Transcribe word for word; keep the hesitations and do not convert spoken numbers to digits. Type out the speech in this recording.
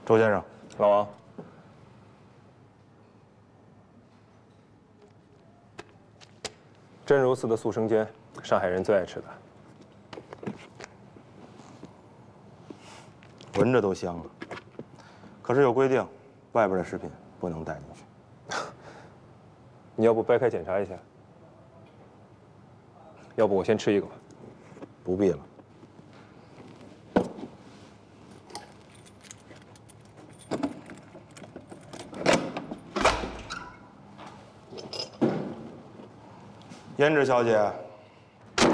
周先生， 老王，真如寺的速生煎，上海人最爱吃的。 闻着都香啊。可是有规定，外边的食品不能带进去。 你要不掰开检查一下？要不我先吃一个吧。 不必了。胭脂小姐。